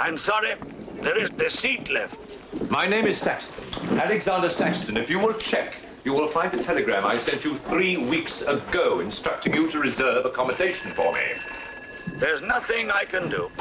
I'm sorry. There isn't a seat left. My name is Saxton. Alexander Saxton. If you will check, you will find a telegram I sent you 3 weeks ago instructing you to reserve accommodation for me. There's nothing I can do.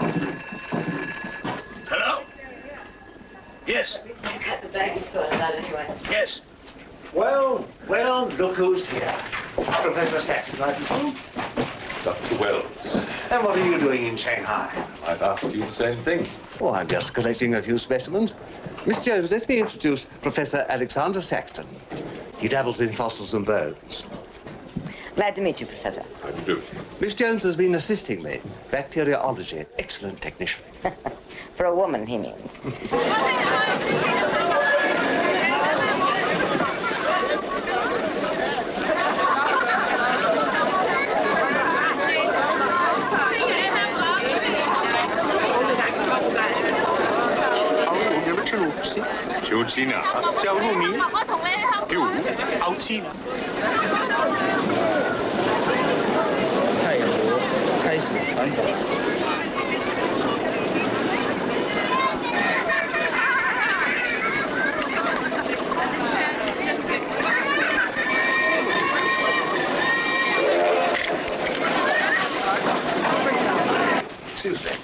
Hello? Yes. Cut the baggage sorted out anyway. Yes. Well, look who's here. Professor Saxton, I presume? Dr. Wells. And what are you doing in Shanghai? I've asked you the same thing. Oh, I'm just collecting a few specimens. Miss Jones, let me introduce Professor Alexander Saxton. He dabbles in fossils and bones. Glad to meet you, Professor. How do you do? Miss Jones has been assisting me. Bacteriology. Excellent technician. For a woman, he means. 97就入面叫歐千。 泰国开始传统。 Excuse me.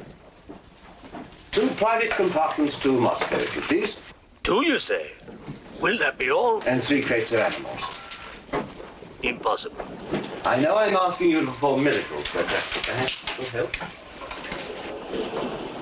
2 private compartments to Moscow, if you please. 2, you say? Will that be all? And 3 crates of animals. Impossible. I know I'm asking you to perform miracles, but perhaps it will help.